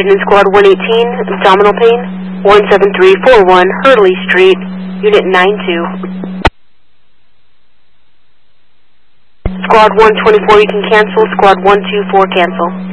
agent in Squad 118, abdominal pain, 17341 Hurley Street, Unit 92. Squad 124, you can cancel. Squad 124, cancel.